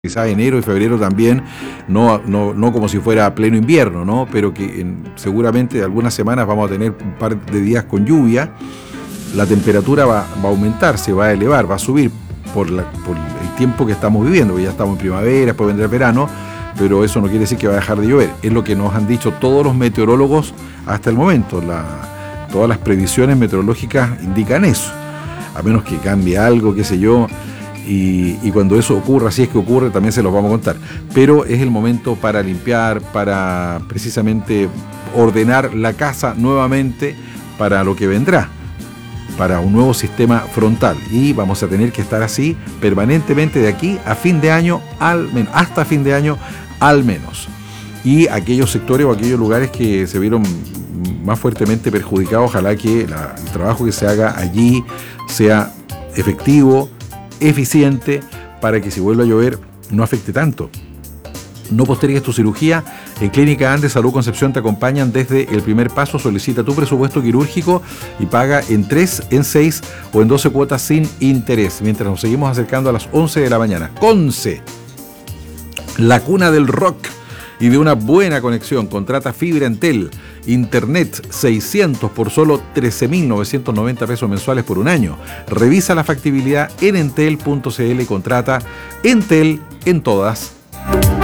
quizás enero y febrero también, no como si fuera pleno invierno, ¿no? Pero que seguramente algunas semanas vamos a tener un par de días con lluvia. La temperatura va a aumentar, se va a elevar, va a subir por el tiempo que estamos viviendo, porque ya estamos en primavera, después vendrá el verano, pero eso no quiere decir que va a dejar de llover. Es lo que nos han dicho todos los meteorólogos hasta el momento. Todas las previsiones meteorológicas indican eso, a menos que cambie algo, qué sé yo. Y cuando eso ocurra, si es que ocurre, también se los vamos a contar. Pero es el momento para limpiar, para precisamente ordenar la casa nuevamente para lo que vendrá, para un nuevo sistema frontal. Y vamos a tener que estar así permanentemente de aquí a fin de año, al menos, hasta fin de año al menos. Y aquellos sectores o aquellos lugares que se vieron más fuertemente perjudicados, ojalá que el trabajo que se haga allí sea efectivo, eficiente, para que si vuelve a llover no afecte tanto. No postergues tu cirugía. En Clínica Andes Salud Concepción te acompañan desde el primer paso. Solicita tu presupuesto quirúrgico y paga en 3, en 6 o en 12 cuotas sin interés, mientras nos seguimos acercando a las 11 de la mañana. Conce, la cuna del rock y de una buena conexión. Contrata fibra Entel, internet 600 por solo 13.990 pesos mensuales por un año. Revisa la factibilidad en entel.cl y contrata Entel en todas.